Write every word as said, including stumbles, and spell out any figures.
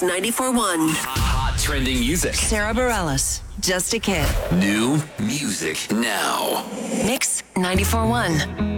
Mix ninety-four point one. Hot trending music. Sarah Bareilles, Just a Kid. New music now. Mix ninety-four point one.